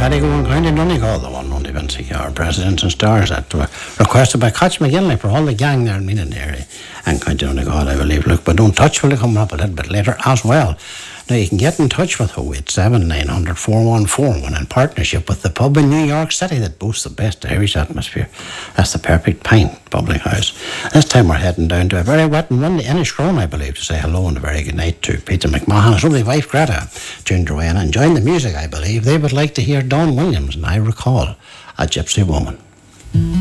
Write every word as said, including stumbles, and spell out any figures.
Carrigo and County Donegal, the one only been secure presidents and stars that were requested by Coach McGinley for all the gang there in Meanan area and County Donegal, I believe. Look, but Don't Touch will come up a little bit later as well. Now you can get in touch with oh eight seven, nine hundred, four one four one in partnership with the pub in New York City that boasts the best Irish atmosphere. That's the Perfect Pint Public House. This time we're heading down to a very wet and windy Inniscrone, I believe, to say hello and a very good night to Peter McMahon, his lovely wife Greta, tuned away and enjoying the music, I believe. They would like to hear Dawn Williams and I Recall, a Gypsy Woman.